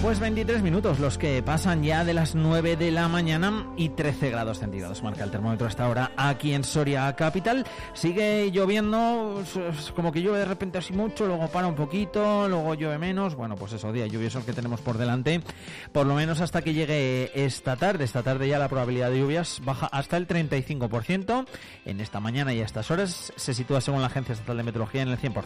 Pues 23 minutos los que pasan ya de las 9 de la mañana y 13 grados centígrados marca el termómetro hasta ahora aquí en Soria capital. Sigue lloviendo, como que llueve de repente así mucho, luego para un poquito, luego llueve menos. Bueno, pues esos días lluviosos que tenemos por delante, por lo menos hasta que llegue esta tarde. Esta tarde ya la probabilidad de lluvias baja hasta el 35%. En esta mañana y a estas horas se sitúa, según la Agencia Estatal de Meteorología, en el 100%.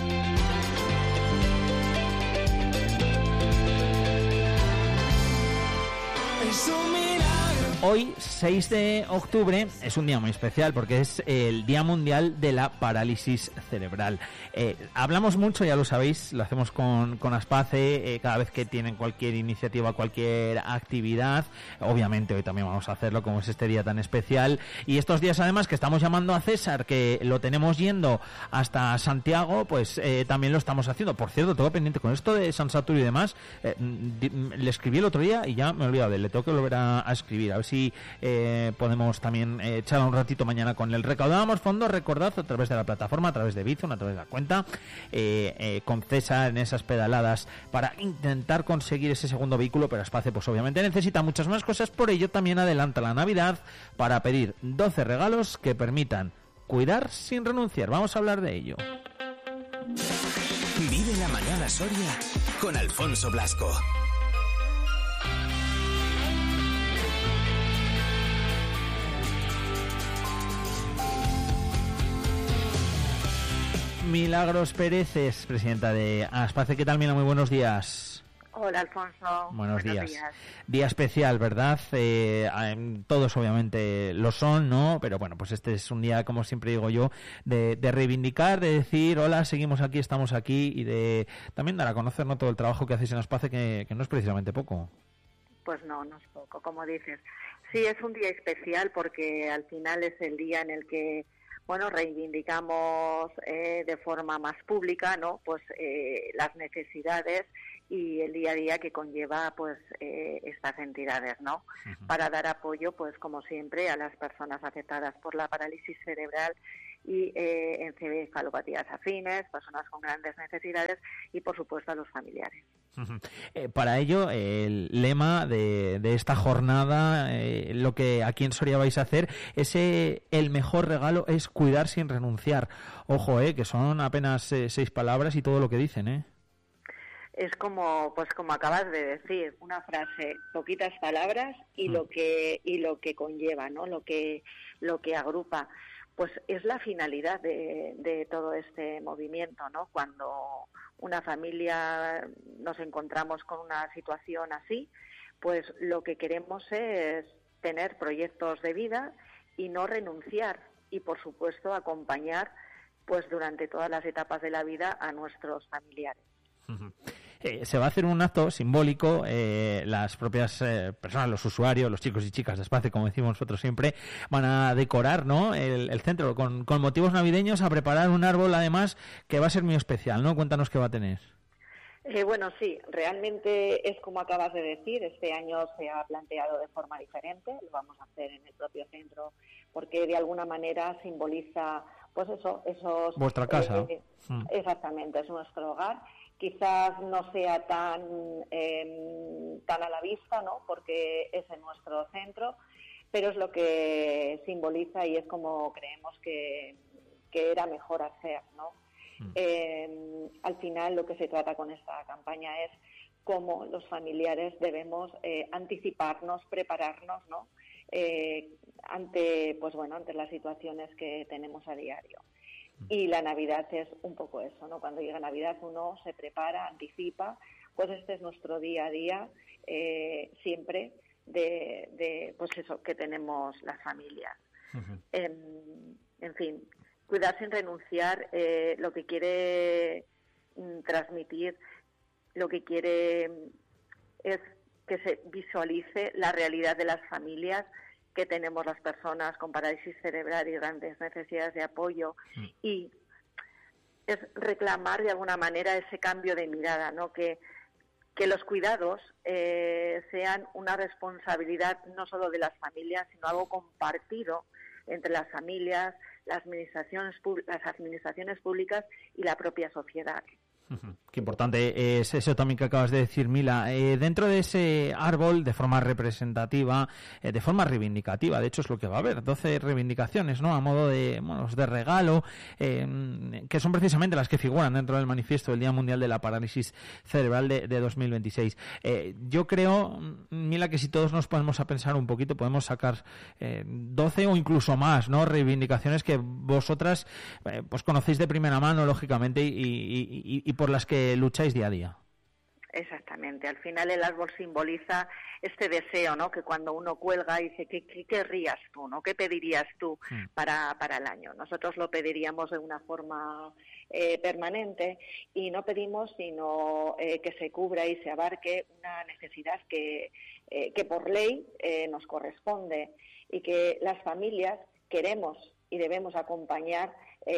Hoy, 6 de octubre, es un día muy especial porque es el Día Mundial de la Parálisis Cerebral. Hablamos mucho, ya lo sabéis, lo hacemos con Aspace, cada vez que tienen cualquier iniciativa, cualquier actividad. Obviamente hoy también vamos a hacerlo, como es este día tan especial. Y estos días, además, que estamos llamando a César, que lo tenemos yendo hasta Santiago, pues también lo estamos haciendo. Por cierto, tengo pendiente con esto de San Saturio y demás. Le escribí el otro día y ya me he olvidado de él. Le tengo que volver a escribir, a ver si podemos también echar un ratito mañana con él. Recaudábamos fondos, recordad, a través de la plataforma, a través de Bizum, a través de la cuenta, con César en esas pedaladas para intentar conseguir ese segundo vehículo, pero Aspace pues obviamente necesita muchas más cosas, por ello también adelanta la Navidad para pedir 12 regalos que permitan cuidar sin renunciar. Vamos a hablar de ello. Vive la mañana Soria con Alfonso Blasco. Milagros Pérez, presidenta de Aspace. ¿Qué tal, Mila? Muy buenos días. Hola, Alfonso. Buenos días. Día especial, ¿verdad? Todos obviamente lo son, ¿no? Pero bueno, pues este es un día, como siempre digo yo, de reivindicar, de decir, hola, seguimos aquí, estamos aquí, y de también dar a conocer, ¿no?, todo el trabajo que hacéis en Aspace, que no es precisamente poco. Pues no es poco, como dices. Sí, es un día especial porque al final es el día en el que, bueno, reivindicamos de forma más pública, ¿no?, pues las necesidades y el día a día que conlleva, pues, estas entidades, ¿no? Uh-huh. Para dar apoyo, pues, como siempre, a las personas afectadas por la parálisis cerebral y encefalopatías afines, personas con grandes necesidades y, por supuesto, a los familiares. Uh-huh. Para ello, el lema de esta jornada, lo que aquí en Soria vais a hacer, el mejor regalo es cuidar sin renunciar. Ojo, que son apenas 6 palabras y todo lo que dicen, ¿eh? Es como acabas de decir, una frase, poquitas palabras y lo que conlleva, ¿no? Lo que agrupa. Pues es la finalidad de todo este movimiento, ¿no? Cuando una familia nos encontramos con una situación así, pues lo que queremos es tener proyectos de vida y no renunciar, y por supuesto acompañar, pues, durante todas las etapas de la vida a nuestros familiares. Uh-huh. Se va a hacer un acto simbólico, las propias personas, los usuarios, los chicos y chicas de Aspace, como decimos nosotros siempre, van a decorar, ¿no?, el centro con motivos navideños, a preparar un árbol, además, que va a ser muy especial, ¿no? Cuéntanos qué va a tener. Bueno, sí, realmente es como acabas de decir, este año se ha planteado de forma diferente, lo vamos a hacer en el propio centro, porque de alguna manera simboliza, pues esos... Vuestra casa. Exactamente, es nuestro hogar. Quizás no sea tan a la vista, ¿no?, porque es en nuestro centro, pero es lo que simboliza y es como creemos que era mejor hacer, ¿no? Al final lo que se trata con esta campaña es cómo los familiares debemos anticiparnos, prepararnos, ¿no?, ante las situaciones que tenemos a diario. Y la Navidad es un poco eso, ¿no? Cuando llega Navidad uno se prepara, anticipa, pues este es nuestro día a día, siempre de pues eso que tenemos las familias. Uh-huh. En fin, cuidar sin renunciar, lo que quiere transmitir, lo que quiere es que se visualice la realidad de las familias que tenemos las personas con parálisis cerebral y grandes necesidades de apoyo, y es reclamar de alguna manera ese cambio de mirada, ¿no? Que los cuidados sean una responsabilidad no solo de las familias, sino algo compartido entre las familias, las administraciones públicas y la propia sociedad. Qué importante es eso también que acabas de decir, Mila. Dentro de ese árbol, de forma representativa, de forma reivindicativa, de hecho es lo que va a haber, 12 reivindicaciones, ¿no? A modo de, bueno, de regalo, que son precisamente las que figuran dentro del manifiesto del Día Mundial de la Parálisis Cerebral de 2026. Yo creo, Mila, que si todos nos ponemos a pensar un poquito, podemos sacar 12 o incluso más, ¿no? Reivindicaciones que vosotras pues conocéis de primera mano, lógicamente, y por las que lucháis día a día. Exactamente. Al final el árbol simboliza este deseo, ¿no? Que cuando uno cuelga dice, ¿qué querrías tú, no? ¿Qué pedirías tú para el año? Nosotros lo pediríamos de una forma permanente y no pedimos sino que se cubra y se abarque una necesidad que por ley nos corresponde y que las familias queremos y debemos acompañar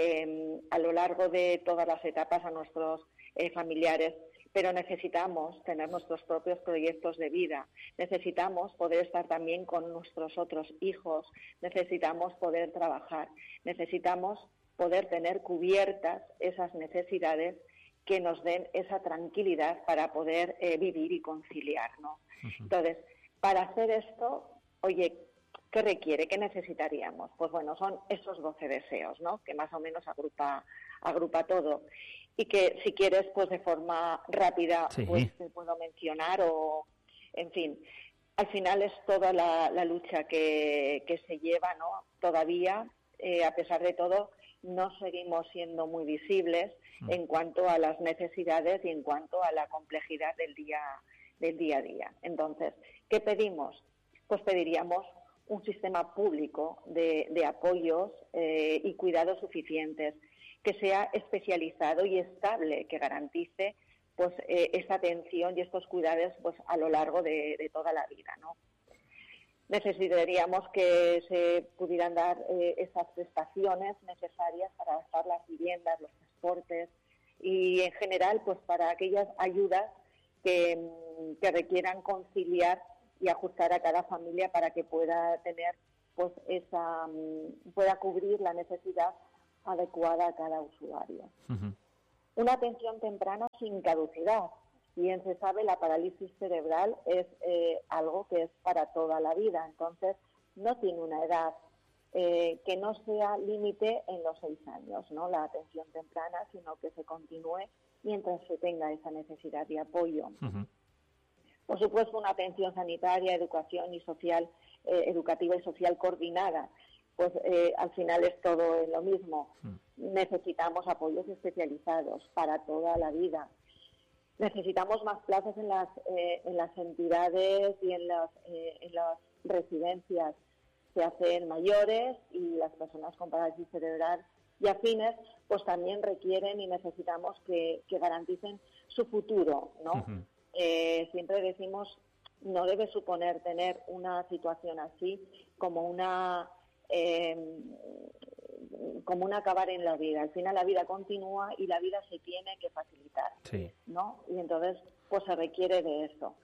a lo largo de todas las etapas a nuestros familiares, pero necesitamos tener nuestros propios proyectos de vida, necesitamos poder estar también con nuestros otros hijos, necesitamos poder trabajar, necesitamos poder tener cubiertas esas necesidades que nos den esa tranquilidad para poder vivir y conciliar, ¿no? Entonces, para hacer esto, oye, ¿qué requiere? ¿Qué necesitaríamos? Pues bueno, son esos 12 deseos, ¿no? Que más o menos agrupa todo. Y que si quieres, pues de forma rápida, pues te puedo mencionar o, en fin, al final es toda la lucha que se lleva, ¿no? Todavía, a pesar de todo, no seguimos siendo muy visibles en cuanto a las necesidades y en cuanto a la complejidad del día a día. Entonces, ¿qué pedimos? Pues pediríamos un sistema público de apoyos y cuidados suficientes, que sea especializado y estable, que garantice pues esta atención y estos cuidados pues a lo largo de toda la vida, ¿no? Necesitaríamos que se pudieran dar esas prestaciones necesarias para adaptar las viviendas, los transportes y en general pues para aquellas ayudas que requieran conciliar y ajustar a cada familia para que pueda tener pues pueda cubrir la necesidad adecuada a cada usuario. Una atención temprana sin caducidad. Bien se sabe, la parálisis cerebral es algo que es para toda la vida, entonces no tiene una edad que no sea límite en los 6 años, ¿no? La atención temprana, sino que se continúe mientras se tenga esa necesidad de apoyo. Por supuesto, una atención sanitaria, educación y social, educativa y social coordinada. Pues al final es todo lo mismo. Necesitamos apoyos especializados para toda la vida. Necesitamos más plazas en las entidades y en las residencias. Se hacen mayores y las personas con parálisis cerebral y afines pues también requieren y necesitamos que garanticen su futuro, ¿no? Siempre decimos, no debe suponer tener una situación así como un acabar en la vida. Al final la vida continúa y la vida se tiene que facilitar, ¿no? Y entonces pues se requiere de eso.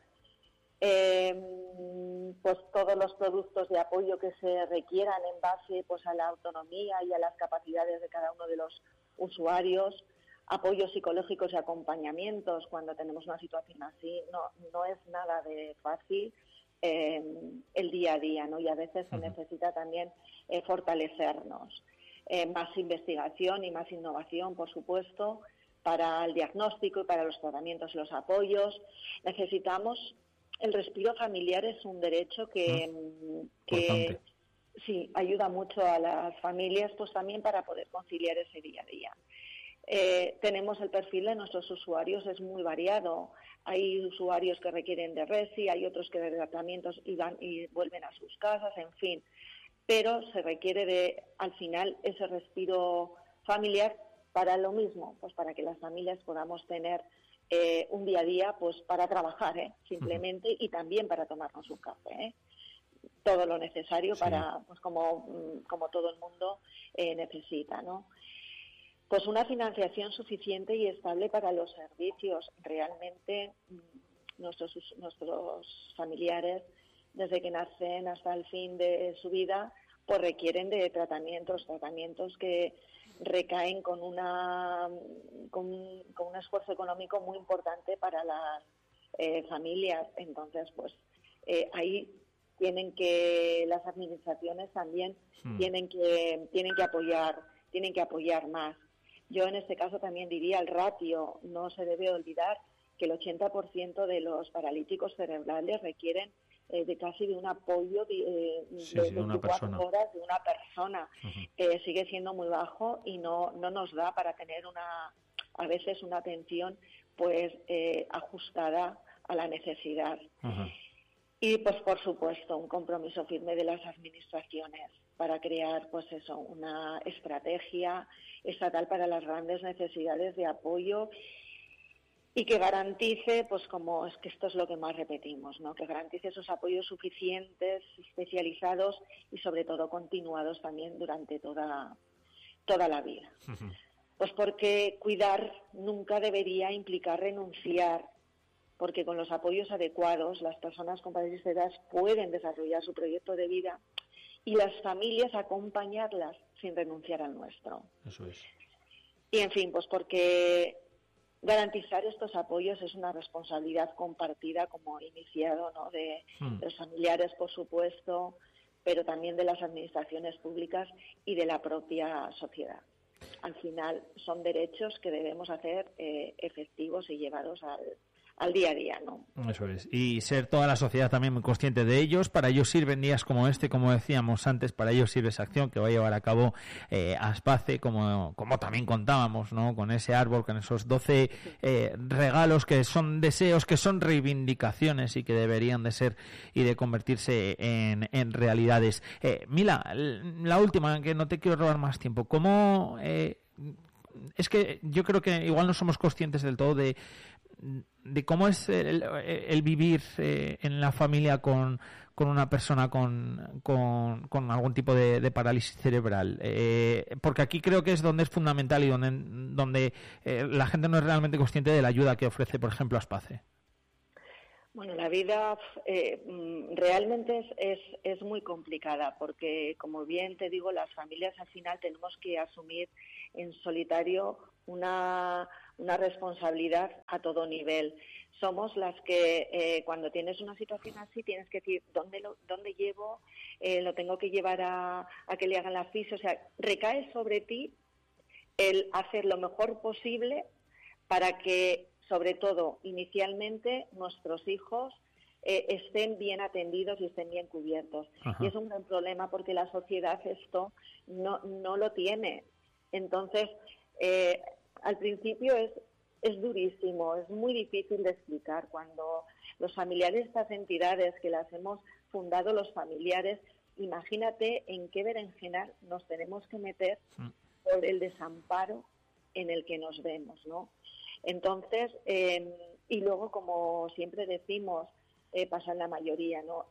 Pues todos los productos de apoyo que se requieran en base pues a la autonomía y a las capacidades de cada uno de los usuarios, apoyos psicológicos y acompañamientos cuando tenemos una situación así, no es nada de fácil el día a día, ¿no? Y a veces se necesita también fortalecernos. Más investigación y más innovación, por supuesto, para el diagnóstico y para los tratamientos y los apoyos. Necesitamos el respiro familiar, es un derecho que sí ayuda mucho a las familias, pues también para poder conciliar ese día a día. Tenemos el perfil de nuestros usuarios, es muy variado. Hay usuarios que requieren de RESI, hay otros que de tratamientos y van y vuelven a sus casas, en fin. Pero se requiere al final ese respiro familiar para lo mismo, pues para que las familias podamos tener un día a día pues para trabajar, simplemente, y también para tomarnos un café, todo lo necesario para, pues como todo el mundo necesita, ¿no? Pues una financiación suficiente y estable para los servicios. Realmente nuestros familiares, desde que nacen hasta el fin de su vida, pues requieren de tratamientos que recaen con un esfuerzo económico muy importante para las familias. Entonces, pues ahí las administraciones también tienen que apoyar más. Yo en este caso también diría el ratio. No se debe olvidar que el 80% de los paralíticos cerebrales requieren de casi de un apoyo de 24 horas de una persona. Sigue siendo muy bajo y no nos da para tener a veces una atención pues ajustada a la necesidad. Y pues por supuesto un compromiso firme de las administraciones para crear pues eso, una estrategia estatal para las grandes necesidades de apoyo y que garantice, pues como es que esto es lo que más repetimos, ¿no? Que garantice esos apoyos suficientes, especializados y sobre todo continuados también durante toda la vida. Pues porque cuidar nunca debería implicar renunciar, porque con los apoyos adecuados las personas con parálisis cerebral pueden desarrollar su proyecto de vida y las familias acompañarlas sin renunciar al nuestro. Eso es. Y en fin, pues porque garantizar estos apoyos es una responsabilidad compartida, como he iniciado, ¿no? De los familiares, por supuesto, pero también de las administraciones públicas y de la propia sociedad. Al final son derechos que debemos hacer efectivos y llevados al día a día, ¿no? Eso es. Y ser toda la sociedad también muy consciente de ellos. Para ellos sirven días como este, como decíamos antes, para ellos sirve esa acción que va a llevar a cabo Aspace, como también contábamos, ¿no? Con ese árbol, con esos 12 regalos que son deseos, que son reivindicaciones y que deberían de ser y de convertirse en realidades. Mila, la última, que no te quiero robar más tiempo. ¿Cómo...? Es que yo creo que igual no somos conscientes del todo de cómo es el vivir en la familia con una persona con algún tipo de parálisis cerebral, porque aquí creo que es donde es fundamental y donde la gente no es realmente consciente de la ayuda que ofrece, por ejemplo, Aspace. Bueno, la vida realmente es muy complicada porque, como bien te digo, las familias al final tenemos que asumir en solitario una responsabilidad a todo nivel. Somos las que cuando tienes una situación así tienes que decir dónde llevo, lo tengo que llevar a que le hagan la fisio. O sea, recae sobre ti el hacer lo mejor posible para que, sobre todo, inicialmente, nuestros hijos estén bien atendidos y estén bien cubiertos. Ajá. Y es un gran problema porque la sociedad esto no lo tiene. Entonces, al principio es durísimo, es muy difícil de explicar. Cuando los familiares de estas entidades que las hemos fundado los familiares, imagínate en qué berenjena nos tenemos que meter por el desamparo en el que nos vemos, ¿no? Entonces, y luego, como siempre decimos, pasa en la mayoría, ¿no?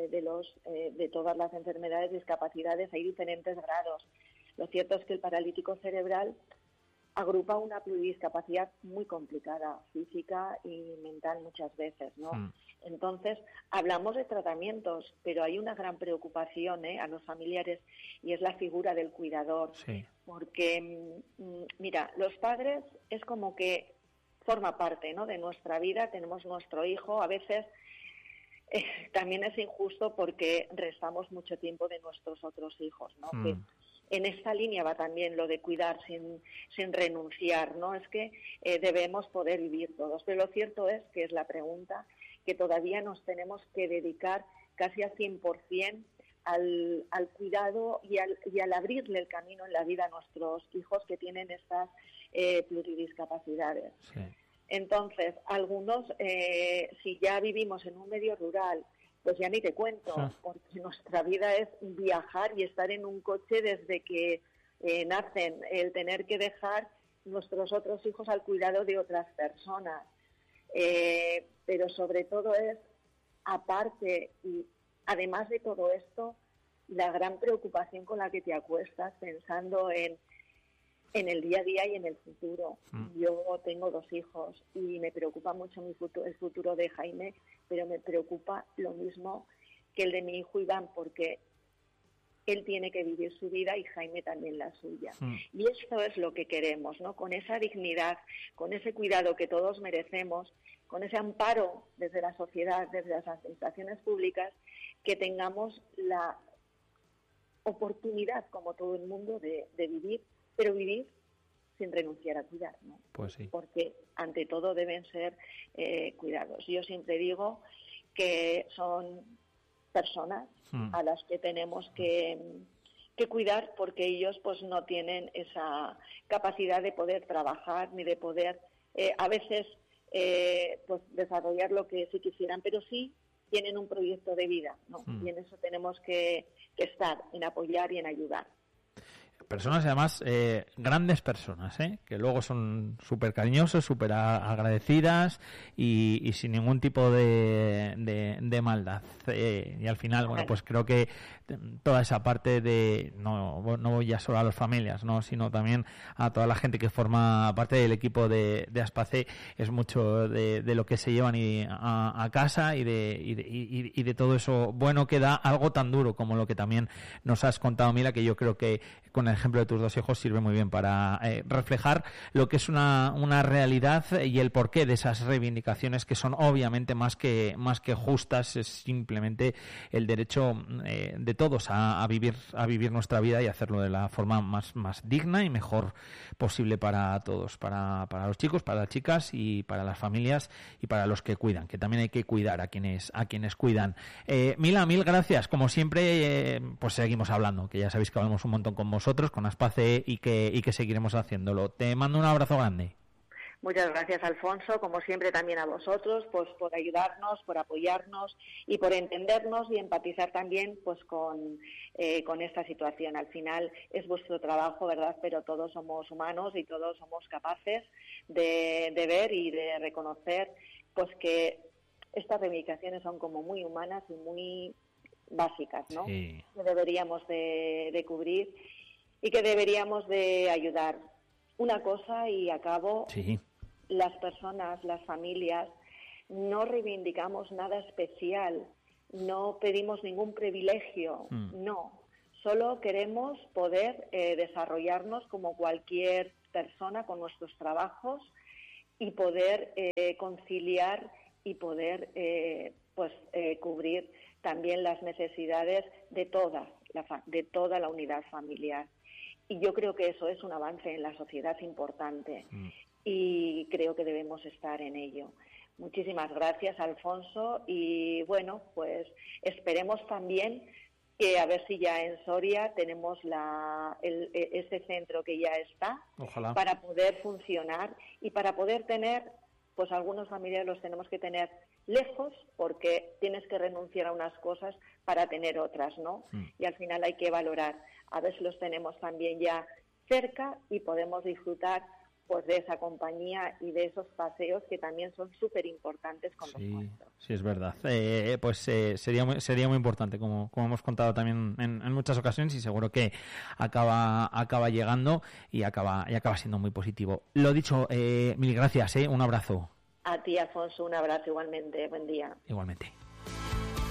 De todas las enfermedades, discapacidades, hay diferentes grados. Lo cierto es que el paralítico cerebral agrupa una pluridiscapacidad muy complicada, física y mental muchas veces, ¿no? Entonces, hablamos de tratamientos, pero hay una gran preocupación a los familiares y es la figura del cuidador. Sí. Porque, mira, los padres es como que forma parte, ¿no?, de nuestra vida, tenemos nuestro hijo, a veces también es injusto porque restamos mucho tiempo de nuestros otros hijos, ¿no? Que en esta línea va también lo de cuidar sin renunciar, ¿no? Es que debemos poder vivir todos. Pero lo cierto es que es la pregunta que todavía nos tenemos que dedicar casi al 100% al cuidado y al abrirle el camino en la vida a nuestros hijos que tienen estas pluridiscapacidades. Sí. Entonces, algunos, si ya vivimos en un medio rural, pues ya ni te cuento, porque nuestra vida es viajar y estar en un coche desde que nacen, el tener que dejar nuestros otros hijos al cuidado de otras personas. Pero sobre todo es, aparte y además de todo esto, la gran preocupación con la que te acuestas pensando en el día a día y en el futuro. Yo tengo 2 hijos y me preocupa mucho el futuro de Jaime, pero me preocupa lo mismo que el de mi hijo Iván, porque él tiene que vivir su vida y Jaime también la suya. Y esto es lo que queremos, ¿no? Con esa dignidad, con ese cuidado que todos merecemos, con ese amparo desde la sociedad, desde las administraciones públicas, que tengamos la oportunidad, como todo el mundo, de vivir, pero vivir sin renunciar a cuidar, ¿no? Pues sí. Porque ante todo deben ser cuidados. Yo siempre digo que son personas a las que tenemos que cuidar, porque ellos pues no tienen esa capacidad de poder trabajar ni de poder a veces pues desarrollar lo que sí quisieran, pero sí tienen un proyecto de vida, ¿no? Y en eso tenemos que estar, en apoyar y en ayudar. Personas, además, grandes personas, que luego son súper cariñosas, súper agradecidas y sin ningún tipo de maldad. Y al final, bueno, pues creo que toda esa parte de, no voy ya solo a las familias, ¿no?, sino también a toda la gente que forma parte del equipo de Aspace, es mucho de lo que se llevan a casa y de todo eso bueno que da algo tan duro como lo que también nos has contado, Mila, que yo creo que con el ejemplo de tus dos hijos sirve muy bien para reflejar lo que es una realidad y el porqué de esas reivindicaciones, que son obviamente más que justas. Es simplemente el derecho de todos a vivir nuestra vida y hacerlo de la forma más digna y mejor posible para todos, para los chicos, para las chicas y para las familias y para los que cuidan, que también hay que cuidar a quienes cuidan. Mila, mil gracias. Como siempre, pues seguimos hablando, que ya sabéis que hablamos un montón con vosotros, con Aspace, y que seguiremos haciéndolo. Te mando un abrazo grande. Muchas gracias, Alfonso, como siempre también a vosotros, pues por ayudarnos, por apoyarnos y por entendernos y empatizar también pues con esta situación. Al final es vuestro trabajo, ¿verdad? Pero todos somos humanos y todos somos capaces de ver y de reconocer pues que estas reivindicaciones son como muy humanas y muy básicas, ¿no? Sí. Que deberíamos de cubrir y que deberíamos de ayudar. Una cosa, y acabo, sí. Las personas, las familias, no reivindicamos nada especial, no pedimos ningún privilegio, no. Solo queremos poder desarrollarnos como cualquier persona con nuestros trabajos y poder conciliar y poder cubrir también las necesidades de toda la unidad familiar. Y yo creo que eso es un avance en la sociedad importante y creo que debemos estar en ello. Muchísimas gracias, Alfonso, y bueno, pues esperemos también que a ver si ya en Soria tenemos ese centro que ya está. Ojalá. Para poder funcionar y para poder tener, pues algunos familiares los tenemos que tener lejos porque tienes que renunciar a unas cosas para tener otras, ¿no? Y al final hay que valorar. A ver si los tenemos también ya cerca y podemos disfrutar pues de esa compañía y de esos paseos que también son súper importantes con los nuestros. Sí, es verdad. Sería muy importante, como hemos contado también en muchas ocasiones, y seguro que acaba llegando y acaba siendo muy positivo. Lo dicho, mil gracias, un abrazo. A ti, Alfonso, un abrazo igualmente. Buen día. Igualmente.